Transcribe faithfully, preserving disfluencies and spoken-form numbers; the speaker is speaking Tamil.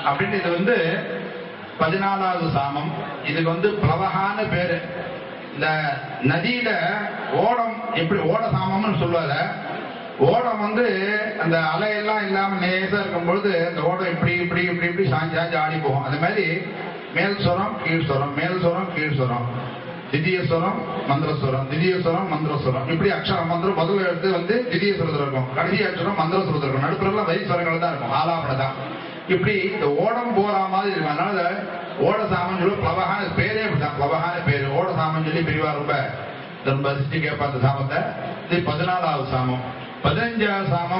அப்படின்னு இது வந்து பதினாலாவது சாமம். இதுக்கு வந்து பிளவகான்னு பேரு. இந்த நதியில ஓடம் எப்படி ஓட சாமம்னு சொல்லுவாத, ஓடம் வந்து அந்த அலையெல்லாம் இல்லாம நேசா இருக்கும் பொழுது அந்த ஓடம் இப்படி இப்படி இப்படி இப்படி சாஞ்சு சாஞ்சு ஆடி போகும். அது மாதிரி மேல் சுரம் கீழ் சுரம், மேல் சுரம் கீழ் சுரம், திதிய சுரம் மந்திரஸ்வரம், திதிய சுரம் மந்திரஸ்வரம், இப்படி அக்ஷரம் மந்திரம் முதல் எழுத்து வந்து திதிய சுரத்தில் இருக்கும், கடைசி அக்ஷரம் மந்திரஸ்வரத்தில் இருக்கும், நடுப்புறலாம் வரி சுரங்கள் தான் இருக்கும், ஆலாபனை தான். இப்படி இந்த ஓடம் போற மாதிரி இருக்கும். அதனால ஓட சாமம் சொல்லி பிளவகான பேரே அப்படிதான், பிளவகான பேரு ஓட சாமம் சொல்லி பிரிவா ரொம்ப ரொம்ப ரசிச்சு கேட்பா அந்த சாமத்தை. இது பதினாலாவது சாமம். பதினஞ்சாவது சாமம்